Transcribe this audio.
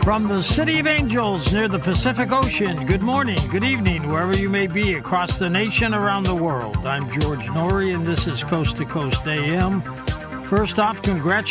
From the City of Angels near the Pacific Ocean, good morning, good evening, wherever you may be across the nation, around the world. I'm George Norrie, and this is Coast to Coast AM. First off, congratulations